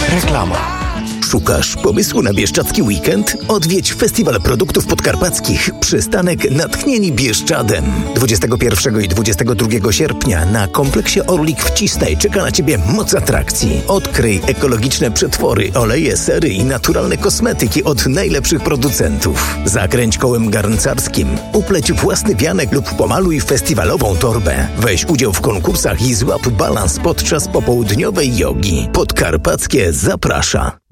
Reklama. Szukasz pomysłu na bieszczadzki weekend? Odwiedź Festiwal Produktów Podkarpackich Przystanek Natchnieni Bieszczadem. 21 i 22 sierpnia na kompleksie Orlik w Cisnej czeka na Ciebie moc atrakcji. Odkryj ekologiczne przetwory, oleje, sery i naturalne kosmetyki od najlepszych producentów. Zakręć kołem garncarskim, upleć własny wianek lub pomaluj festiwalową torbę. Weź udział w konkursach i złap balans podczas popołudniowej jogi. Podkarpackie zaprasza.